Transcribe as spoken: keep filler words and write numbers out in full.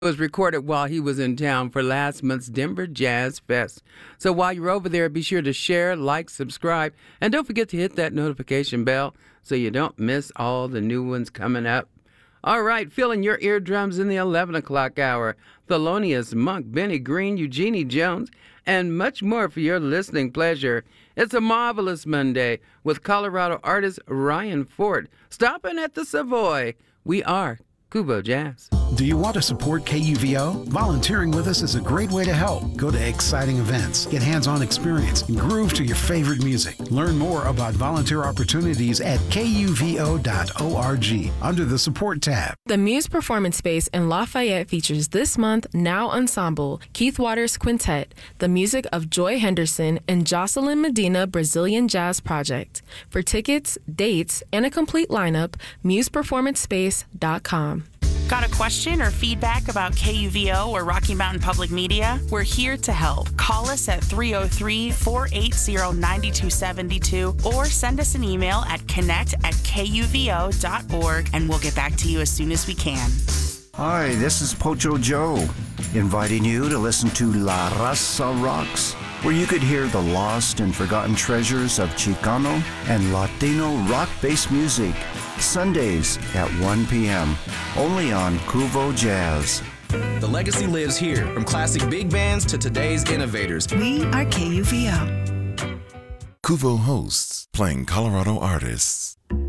was recorded while he was in town for last month's Denver Jazz Fest. So while you're over there, be sure to share, like, subscribe, and don't forget to hit that notification bell so you don't miss all the new ones coming up. All right, filling your eardrums in the eleven o'clock hour, Thelonious Monk, Benny Green, Eugenie Jones, and much more for your listening pleasure. It's a marvelous Monday with Colorado artist Ryan Ford, stopping at the Savoy. We are Kuvo Jazz. Do you want to support K U V O? Volunteering with us is a great way to help. Go to exciting events, get hands-on experience, and groove to your favorite music. Learn more about volunteer opportunities at K U V O dot org under the Support tab. The Muse Performance Space in Lafayette features this month Now Ensemble, Keith Waters Quintet, the music of Joy Henderson, and Jocelyn Medina Brazilian Jazz Project. For tickets, dates, and a complete lineup, muse performance space dot com. Got a question or feedback about K U V O or Rocky Mountain Public Media? We're here to help. Call us at three oh three, four eight zero, nine two seven two or send us an email at connect at K U V O dot org and we'll get back to you as soon as we can. Hi, this is Pocho Joe, inviting you to listen to La Raza Rocks, where you could hear the lost and forgotten treasures of Chicano and Latino rock-based music, Sundays at one p.m., only on Kuvo Jazz. The legacy lives here, from classic big bands to today's innovators. We are K U V O. Kuvo hosts, playing Colorado artists.